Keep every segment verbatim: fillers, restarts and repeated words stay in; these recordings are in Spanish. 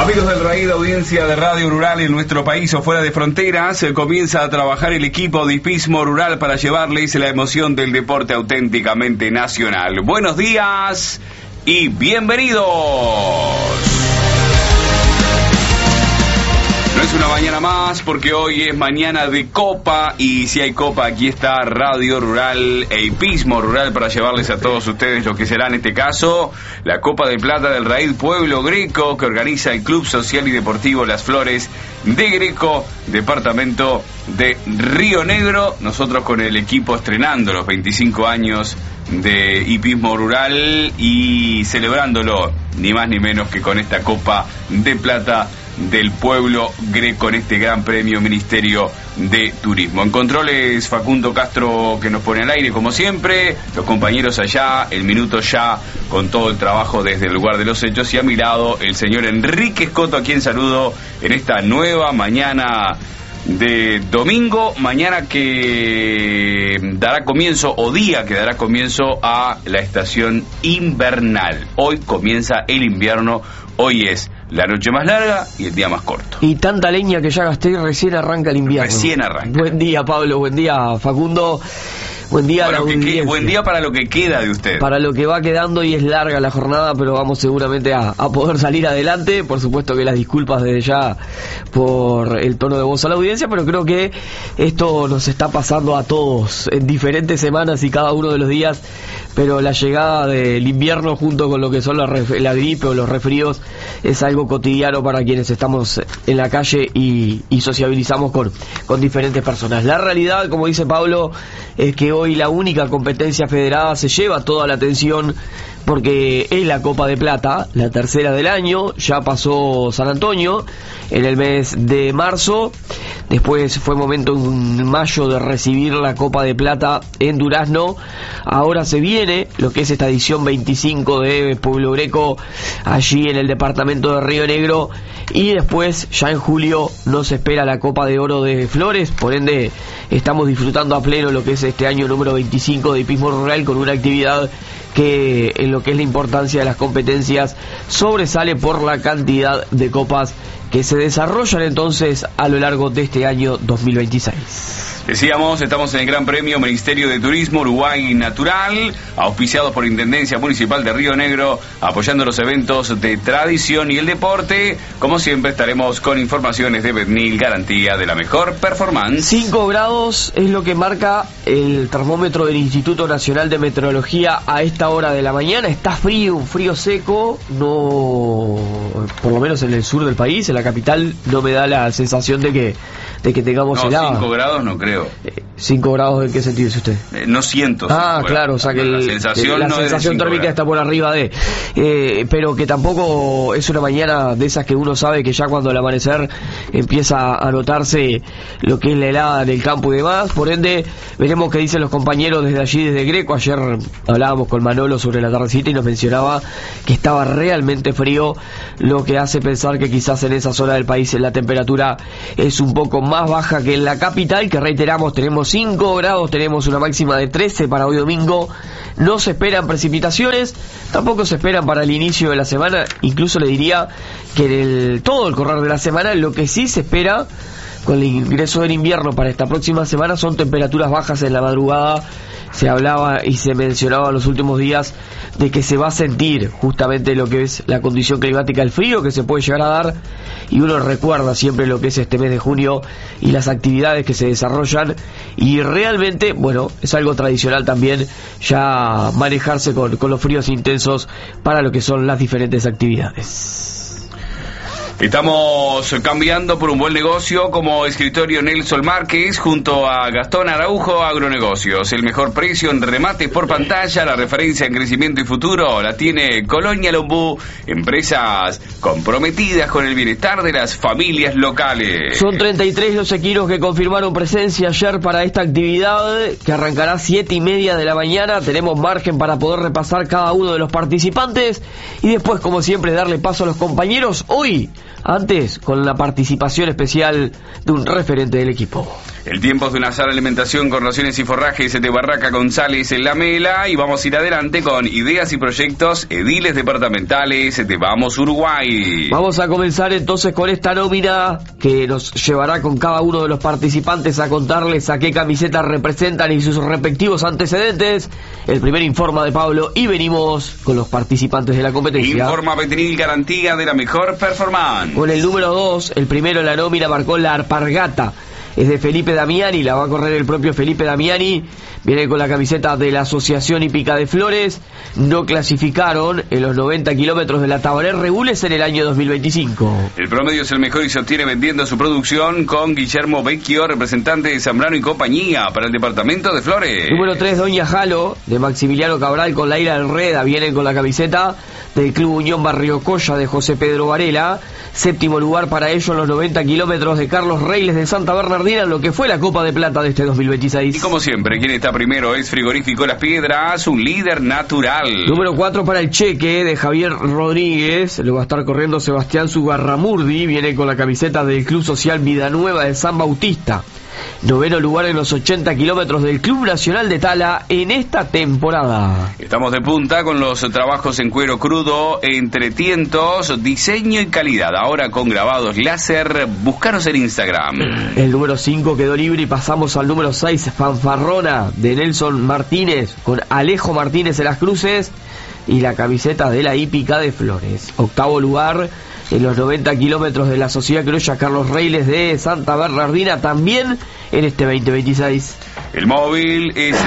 Amigos del Raíz, audiencia de Radio Rural en nuestro país o fuera de fronteras, comienza a trabajar el equipo de hipismo rural para llevarles la emoción del deporte auténticamente nacional. Buenos días y bienvenidos. No es una mañana más porque hoy es mañana de Copa y si hay Copa aquí está Radio Rural e Hipismo Rural para llevarles a todos ustedes lo que será en este caso la Copa de Plata del Raíz Pueblo Greco que organiza el Club Social y Deportivo Las Flores de Greco, departamento de Río Negro. Nosotros con el equipo estrenando los veinticinco años de hipismo rural y celebrándolo ni más ni menos que con esta Copa de Plata del Pueblo Greco en este gran premio Ministerio de Turismo. En controles Facundo Castro que nos pone al aire como siempre, los compañeros allá, el minuto ya con todo el trabajo desde el lugar de los hechos y a mi lado el señor Enrique Escoto a quien saludo en esta nueva mañana de domingo, mañana que dará comienzo o día que dará comienzo a la estación invernal. Hoy comienza el invierno, hoy es la noche más larga y el día más corto. Y tanta leña que ya gasté y recién arranca el invierno. Recién arranca. Buen día, Pablo, buen día, Facundo. Buen día, para la que quede, buen día para lo que queda de usted. Para lo que va quedando y es larga la jornada, pero vamos seguramente a, a poder salir adelante. Por supuesto que las disculpas desde ya por el tono de voz a la audiencia, pero creo que esto nos está pasando a todos en diferentes semanas y cada uno de los días. Pero la llegada del invierno junto con lo que son la, la gripe o los resfríos es algo cotidiano para quienes estamos en la calle y, y sociabilizamos con, con diferentes personas. La realidad, como dice Pablo, es que hoy la única competencia federada se lleva toda la atención porque es la Copa de Plata, la tercera del año. Ya pasó San Antonio en el mes de marzo, después fue momento en mayo de recibir la Copa de Plata en Durazno. Ahora se viene lo que es esta edición veinticinco de Pueblo Greco allí en el departamento de Río Negro y después ya en julio nos espera la Copa de Oro de Flores. Por ende estamos disfrutando a pleno lo que es este año número veinticinco de hipismo rural con una actividad que en lo que es la importancia de las competencias sobresale por la cantidad de copas que se desarrollan entonces a lo largo de este año dos mil veintiséis. Decíamos, estamos en el Gran Premio Ministerio de Turismo Uruguay Natural, auspiciados por Intendencia Municipal de Río Negro, apoyando los eventos de tradición y el deporte. Como siempre estaremos con informaciones de Bednil, garantía de la mejor performance. cinco grados es lo que marca el termómetro del Instituto Nacional de Meteorología a esta hora de la mañana. Está frío, un frío seco, no, por lo menos en el sur del país, en la capital, no me da la sensación de que, de que tengamos no, helada. cinco grados no creo. ¿cinco grados en qué sentido dice usted? Eh, no siento. Ah, claro, o sea que el, la sensación, la no sensación térmica está por arriba de... Eh, pero que tampoco es una mañana de esas que uno sabe que ya cuando al amanecer empieza a notarse lo que es la helada en el campo y demás. Por ende, veremos qué dicen los compañeros desde allí, desde Greco. Ayer hablábamos con Manolo sobre la tardecita y nos mencionaba que estaba realmente frío, lo que hace pensar que quizás en esa zona del país la temperatura es un poco más baja que en la capital, que reiteramos, tenemos cinco grados, tenemos una máxima de trece para hoy domingo. No se esperan precipitaciones, tampoco se esperan para el inicio de la semana. Incluso le diría que en el, todo el correr de la semana lo que sí se espera con el ingreso del invierno para esta próxima semana son temperaturas bajas en la madrugada. Se hablaba y se mencionaba en los últimos días de que se va a sentir justamente lo que es la condición climática, el frío que se puede llegar a dar, y uno recuerda siempre lo que es este mes de junio y las actividades que se desarrollan, y realmente, bueno, es algo tradicional también ya manejarse con, con los fríos intensos para lo que son las diferentes actividades. Estamos cambiando por un buen negocio como Escritorio Nelson Márquez junto a Gastón Araujo Agronegocios. El mejor precio en remates por pantalla, la referencia en crecimiento y futuro la tiene Colonia Lombú, empresas comprometidas con el bienestar de las familias locales. Son treinta y tres los equinos que confirmaron presencia ayer para esta actividad que arrancará siete y media de la mañana. Tenemos margen para poder repasar cada uno de los participantes y después, como siempre, darle paso a los compañeros. Hoy, antes, con la participación especial de un referente del equipo. El tiempo es de una sana alimentación con raciones y forrajes de Barraca González en La Mela, y vamos a ir adelante con ideas y proyectos ediles departamentales de Vamos Uruguay. Vamos a comenzar entonces con esta nómina que nos llevará con cada uno de los participantes a contarles a qué camisetas representan y sus respectivos antecedentes. El primer informa de Pablo y venimos con los participantes de la competencia. Informa Petrinil, garantía de la mejor performance. Con el número dos, el primero en la nómina marcó la Alpargata. Es de Felipe Damiani, la va a correr el propio Felipe Damiani. Viene con la camiseta de la Asociación Hípica de Flores. No clasificaron en los noventa kilómetros de la Tabaré Regules en el año dos mil veinticinco. El promedio es el mejor y se obtiene vendiendo su producción con Guillermo Vecchio, representante de Zambrano y compañía para el departamento de Flores. Número tres, Doña Jalo, de Maximiliano Cabral con Laila Herreda. Vienen con la camiseta del Club Unión Barrio Colla de José Pedro Varela. Séptimo lugar para ellos en los noventa kilómetros de Carlos Reyes de Santa Bernardina, en lo que fue la Copa de Plata de este dos mil veintiséis. Y como siempre, quien está primero es Frigorífico Las Piedras, un líder natural. Número cuatro para el Cheque de Javier Rodríguez, lo va a estar corriendo Sebastián Zugarramurdi. Viene con la camiseta del Club Social Vida Nueva de San Bautista. Noveno lugar en los ochenta kilómetros del Club Nacional de Tala en esta temporada. Estamos de punta con los trabajos en cuero crudo, entre tientos, diseño y calidad. Ahora con grabados láser, búscanos en Instagram. El número cinco quedó libre y pasamos al número seis, Fanfarrona, de Nelson Martínez, con Alejo Martínez en las cruces y la camiseta de la Hípica de Flores. Octavo lugar en los noventa kilómetros de la Sociedad Criolla Carlos Reyes de Santa Bernardina, también en este veinte veintiséis. El móvil es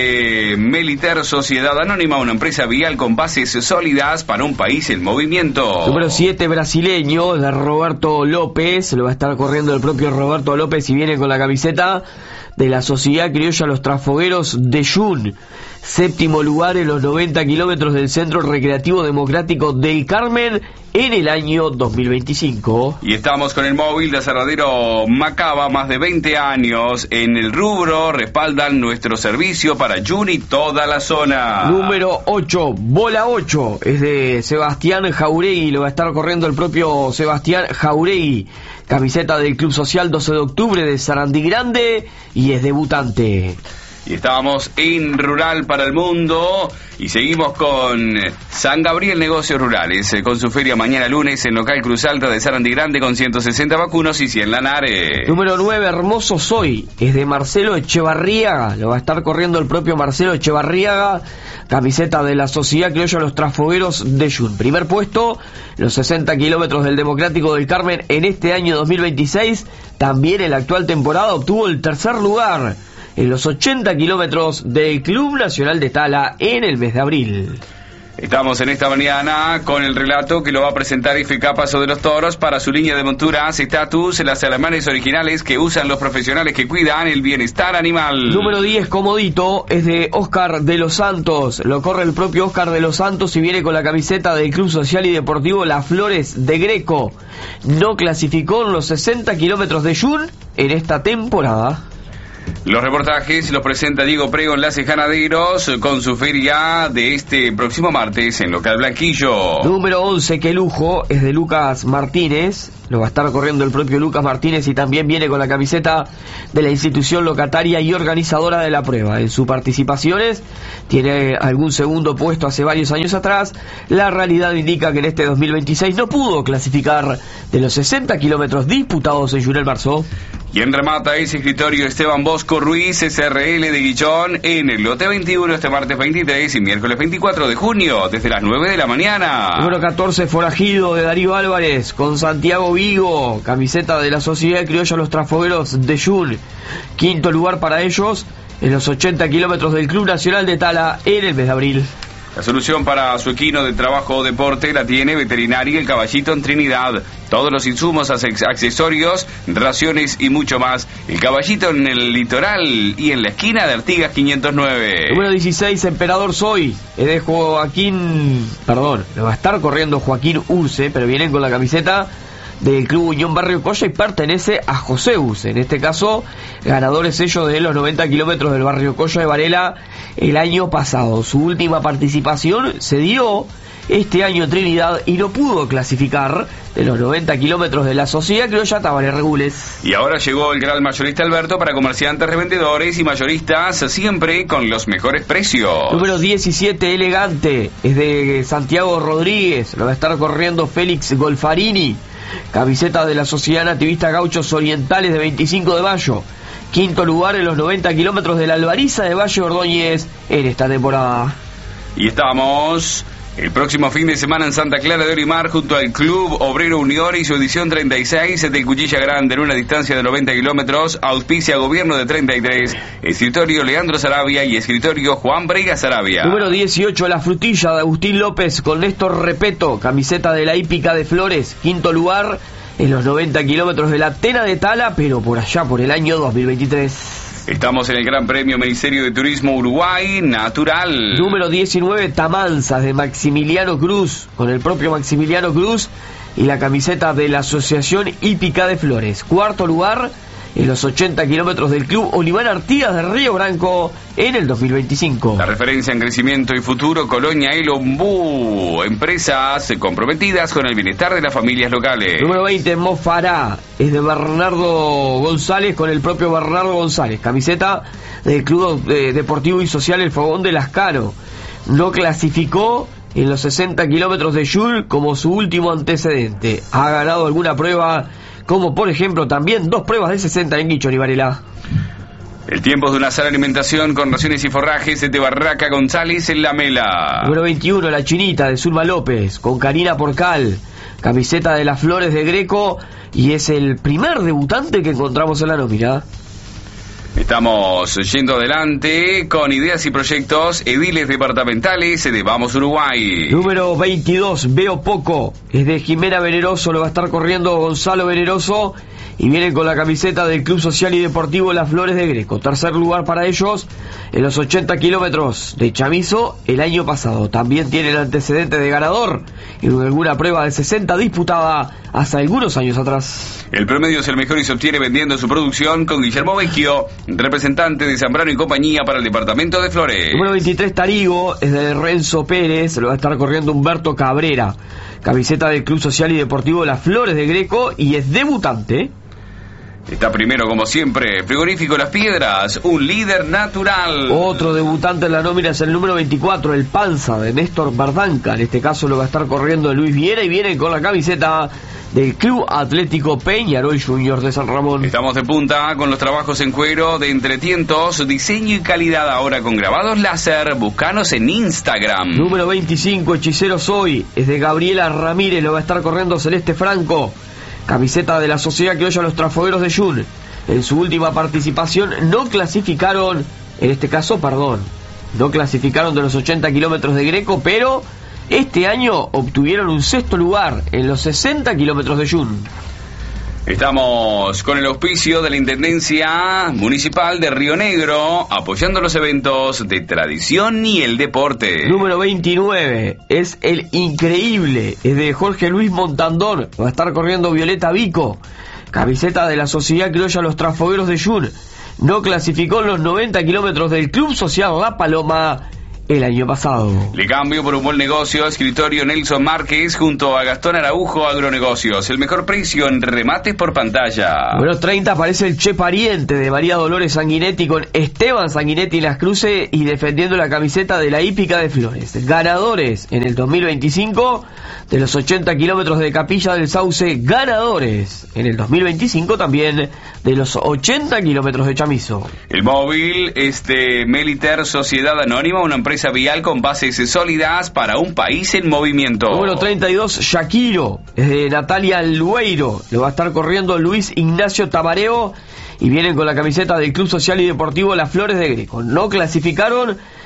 de Meliter Sociedad Anónima, una empresa vial con bases sólidas para un país en movimiento. Número siete, brasileño, de Roberto López, lo va a estar corriendo el propio Roberto López y viene con la camiseta de la Sociedad Criolla Los Trasfogueros de Jun. Séptimo lugar en los noventa kilómetros del Centro Recreativo Democrático del Carmen en el año dos mil veinticinco. Y estamos con el móvil de Aserradero Macaba, más de veinte años en el rubro, respaldan nuestro servicio para Jun y toda la zona. Número ocho, Bola ocho, es de Sebastián Jauregui, lo va a estar corriendo el propio Sebastián Jauregui. Camiseta del Club Social doce de octubre de Sarandí Grande y es debutante. Y estábamos en Rural para el Mundo y seguimos con San Gabriel Negocios Rurales, con su feria mañana lunes en local Cruz Alta de Sarandí Grande con ciento sesenta vacunos y cien lanares. Número nueve, Hermoso Soy, es de Marcelo Echevarriaga, lo va a estar corriendo el propio Marcelo Echevarriaga. Camiseta de la Sociedad Criolla Los Trasfogueros de Jun. Primer puesto, los sesenta kilómetros del Democrático del Carmen en este año dos mil veintiséis. También en la actual temporada obtuvo el tercer lugar en los ochenta kilómetros del Club Nacional de Tala en el mes de abril. Estamos en esta mañana con el relato que lo va a presentar F K Paso de los Toros para su línea de monturas Status, las alemanes originales que usan los profesionales que cuidan el bienestar animal. Número diez, Comodito, es de Oscar de los Santos, lo corre el propio Oscar de los Santos y viene con la camiseta del Club Social y Deportivo Las Flores de Greco. No clasificó en los sesenta kilómetros de Jun en esta temporada. Los reportajes los presenta Diego Prego, Enlaces Ganaderos, con su feria de este próximo martes en Local Blanquillo. Número once, Qué Lujo, es de Lucas Martínez, lo va a estar corriendo el propio Lucas Martínez y también viene con la camiseta de la institución locataria y organizadora de la prueba. En sus participaciones tiene algún segundo puesto hace varios años atrás. La realidad indica que en este dos mil veintiséis no pudo clasificar de los sesenta kilómetros disputados en Junel Marzo. Y en remata ese escritorio Esteban Bosco Ruiz, S R L de Guillón, en el lote veintiuno este martes veintitrés y miércoles veinticuatro de junio, desde las nueve de la mañana. Número catorce, Forajido, de Darío Álvarez, con Santiago Vigo, camiseta de la Sociedad Criolla Los Trasfogueros de Jun. Quinto lugar para ellos en los ochenta kilómetros del Club Nacional de Tala en el mes de abril. La solución para su equino de trabajo o deporte la tiene Veterinaria El Caballito en Trinidad. Todos los insumos, accesorios, raciones y mucho más. El Caballito en el litoral y en la esquina de Artigas quinientos nueve. Número dieciséis, Emperador Soy, es de Joaquín, perdón, lo va a estar corriendo Joaquín Urce, pero vienen con la camiseta del Club Unión Barrio Colla y pertenece a Joseus. En este caso, ganadores ellos de los noventa kilómetros del Barrio Colla de Varela el año pasado. Su última participación se dio este año en Trinidad y no pudo clasificar de los noventa kilómetros de la Sociedad Criolla Tabaré Regules. Y ahora llegó el gran mayorista Alberto para comerciantes, revendedores y mayoristas, siempre con los mejores precios. Número diecisiete, Elegante, es de Santiago Rodríguez, lo va a estar corriendo Félix Golfarini. Camiseta de la Sociedad Nativista Gauchos Orientales de veinticinco de mayo. Quinto lugar en los noventa kilómetros de la Albariza de Valle Ordóñez en esta temporada. Y estamos el próximo fin de semana en Santa Clara de Orimar junto al Club Obrero Unión y su edición treinta y seis de Cuchilla Grande en una distancia de noventa kilómetros. Auspicia Gobierno de treinta y tres, Escritorio Leandro Sarabia y Escritorio Juan Brega Sarabia. Número dieciocho, La Frutilla de Agustín López con Néstor Repeto, camiseta de la Hípica de Flores. Quinto lugar en los noventa kilómetros de la Tena de Tala, pero por allá por el año dos mil veintitrés. Estamos en el Gran Premio Ministerio de Turismo Uruguay Natural. Número diecinueve, Tamanzas de Maximiliano Cruz, con el propio Maximiliano Cruz y la camiseta de la Asociación Hípica de Flores. Cuarto lugar en los ochenta kilómetros del Club Oliván Artigas de Río Branco en el dos mil veinticinco. La referencia en crecimiento y futuro, Colonia El Ombú, empresas comprometidas con el bienestar de las familias locales. Número veinte, Mofará, es de Bernardo González con el propio Bernardo González, camiseta del Club Deportivo y Social El Fogón de Lascano. No clasificó en los sesenta kilómetros de Yul como su último antecedente. Ha ganado alguna prueba, como por ejemplo también dos pruebas de sesenta en Guicho y Varela. El tiempo es de una sala de alimentación con raciones y forrajes de Barraca González en La Mela. Número veintiuno, La Chinita de Zulma López con Karina Porcal, camiseta de las Flores de Greco, y es el primer debutante que encontramos en la nómina. Estamos yendo adelante con ideas y proyectos ediles departamentales de Vamos Uruguay. Número veintidós, Veo Poco, es de Jimena Veneroso, lo va a estar corriendo Gonzalo Veneroso y vienen con la camiseta del Club Social y Deportivo Las Flores de Greco. Tercer lugar para ellos en los ochenta kilómetros de Chamizo el año pasado. También tiene el antecedente de ganador en alguna prueba de sesenta disputada hace algunos años atrás. El promedio es el mejor y se obtiene vendiendo su producción con Guillermo Vecchio, representante de Zambrano y compañía para el departamento de Flores. Número veintitrés, Tarigo, es de Renzo Pérez, lo va a estar corriendo Humberto Cabrera, camiseta del Club Social y Deportivo Las Flores de Greco y es debutante. Está primero, como siempre, Frigorífico Las Piedras, un líder natural. Otro debutante en la nómina es el número veinticuatro, el Panza, de Néstor Bardanca. En este caso lo va a estar corriendo Luis Viera y viene con la camiseta del Club Atlético Peñarol Junior de San Ramón. Estamos de punta con los trabajos en cuero de entretientos, diseño y calidad ahora con grabados láser. Búscanos en Instagram. Número veinticinco, Hechicero Soy, es de Gabriela Ramírez, lo va a estar corriendo Celeste Franco. Camiseta de la Sociedad Criolla Los Trafogueros de Yun. En su última participación no clasificaron, en este caso, perdón, no clasificaron de los ochenta kilómetros de Greco, pero este año obtuvieron un sexto lugar en los sesenta kilómetros de Yun. Estamos con el auspicio de la Intendencia Municipal de Río Negro, apoyando los eventos de tradición y el deporte. Número veintinueve, es El Increíble, es de Jorge Luis Montandón, va a estar corriendo Violeta Vico, camiseta de la Sociedad Criolla Los Trafogueros de Yun. No clasificó en los noventa kilómetros del Club Social La Paloma el año pasado. Le cambio por un buen negocio, escritorio Nelson Márquez junto a Gastón Araujo Agronegocios. El mejor precio en remates por pantalla. Número treinta aparece el Che Pariente de María Dolores Sanguinetti con Esteban Sanguinetti en las cruces y defendiendo la camiseta de la Hípica de Flores. Ganadores en el dos mil veinticinco de los ochenta kilómetros de Capilla del Sauce. Ganadores en el dos mil veinticinco también de los ochenta kilómetros de Chamizo. El móvil es de Meliter Sociedad Anónima, una empresa vial con bases sólidas para un país en movimiento. Número treinta y dos, Shakiro, es de Natalia Lueiro, lo va a estar corriendo Luis Ignacio Tamareo y vienen con la camiseta del Club Social y Deportivo Las Flores de Greco. No clasificaron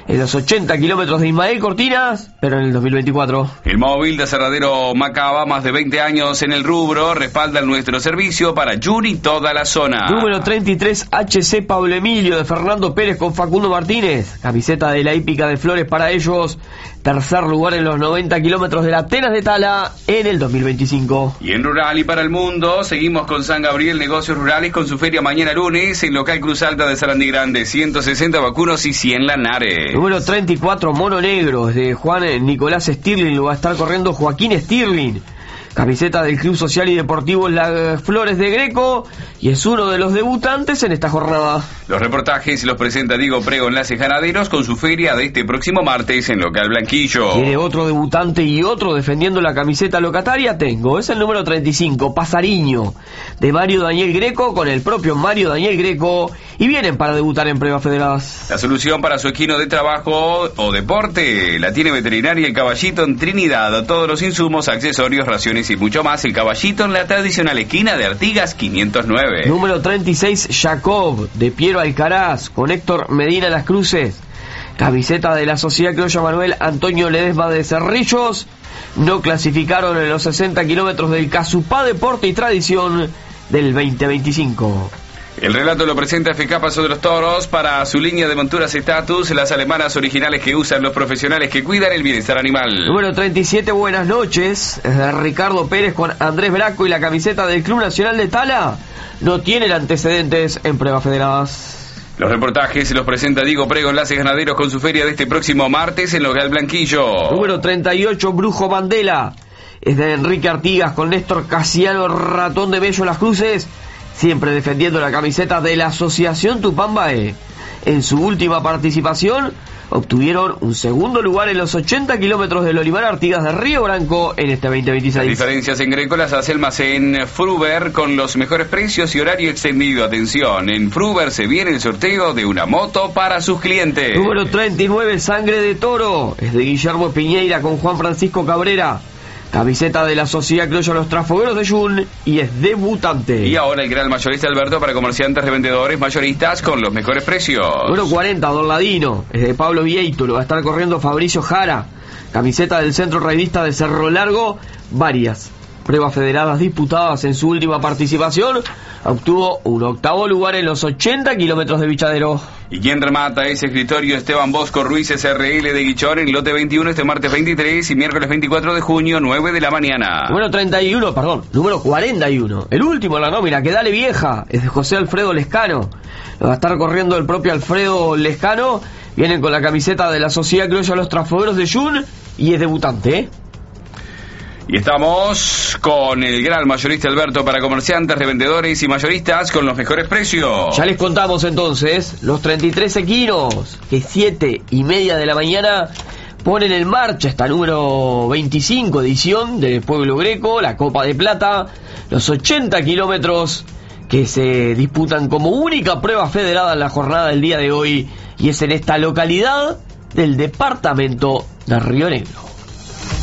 en los ochenta kilómetros de Ismael Cortinas, pero en el dos mil veinticuatro. El móvil de Aserradero Macaba, más de veinte años en el rubro, respalda nuestro servicio para Jun y toda la zona. Número treinta y tres, H C Pablo Emilio de Fernando Pérez con Facundo Martínez. Camiseta de la hípica de Flores para ellos. Tercer lugar en los noventa kilómetros de la Atenas de Tala en el dos mil veinticinco. Y en Rural y para el Mundo, seguimos con San Gabriel Negocios Rurales con su feria mañana lunes en local Cruz Alta de Sarandí Grande. ciento sesenta vacunos y cien lanares. Número treinta y cuatro, Mono Negro, de Juan Nicolás Stirling. Lo va a estar corriendo Joaquín Stirling. Camiseta del Club Social y Deportivo Las Flores de Greco, y es uno de los debutantes en esta jornada. Los reportajes los presenta Diego Prego Enlaces Ganaderos con su feria de este próximo martes en local Blanquillo. Tiene otro debutante y otro defendiendo la camiseta locataria. Tengo, es el número treinta y cinco, Pasariño, de Mario Daniel Greco, con el propio Mario Daniel Greco, y vienen para debutar en pruebas federadas. La solución para su equino de trabajo o deporte la tiene Veterinaria El Caballito en Trinidad. Todos los insumos, accesorios, raciones y mucho más. El Caballito en la tradicional esquina de Artigas quinientos nueve. Número treinta y seis, Jacob, de Piero Alcaraz, con Héctor Medina Las Cruces. Camiseta de la Sociedad Criolla Manuel Antonio Ledesma de Cerrillos. No clasificaron en los sesenta kilómetros del Casupá Deporte y Tradición del veinte veinticinco. El relato lo presenta F K Paso de los Toros para su línea de monturas Status, las alemanas originales que usan los profesionales que cuidan el bienestar animal. Número treinta y siete, Buenas noches, es de Ricardo Pérez con Andrés Braco, y la camiseta del Club Nacional de Tala no tienen antecedentes en pruebas federadas. Los reportajes los presenta Diego Prego Enlaces Ganaderos con su feria de este próximo martes en local Blanquillo. Número treinta y ocho, Brujo Mandela, es de Enrique Artigas con Néstor Casiano Ratón de Bello Las Cruces, siempre defendiendo la camiseta de la Asociación Tupambaé. En su última participación obtuvieron un segundo lugar en los ochenta kilómetros del Olivar Artigas de Río Branco en este veinte veintiséis. Las diferencias en Greco las hace Almacén Fruber con los mejores precios y horario extendido. Atención, en Fruber se viene el sorteo de una moto para sus clientes. Número treinta y nueve, Sangre de Toro, es de Guillermo Piñeira con Juan Francisco Cabrera. Camiseta de la Sociedad Criolla Los Trasfogueros de Jun, y es debutante. Y ahora el gran mayorista Alberto para comerciantes, revendedores, mayoristas con los mejores precios. Número cuarenta, Don Ladino, es de Pablo Vieito, lo va a estar corriendo Fabricio Jara. Camiseta del Centro Raidista de Cerro Largo, varias pruebas federadas disputadas en su última participación. Obtuvo un octavo lugar en los ochenta kilómetros de Bichadero. Y quien remata es escritorio Esteban Bosco Ruiz S R L de Guichón en lote veintiuno este martes veintitrés y miércoles veinticuatro de junio, nueve de la mañana. Número treinta y uno, perdón, número cuarenta y uno. El último en la nómina, que dale vieja, es de José Alfredo Lescano. Lo va a estar corriendo el propio Alfredo Lescano. Vienen con la camiseta de la Sociedad Criolla Los Trasfogueros de Jun y es debutante, ¿eh? Y estamos con el gran mayorista Alberto para comerciantes, revendedores y mayoristas con los mejores precios. Ya les contamos entonces los treinta y tres equinos que siete y media de la mañana ponen en marcha esta número veinticinco edición del Pueblo Greco, la Copa de Plata, los ochenta kilómetros que se disputan como única prueba federada en la jornada del día de hoy, y es en esta localidad del departamento de Río Negro.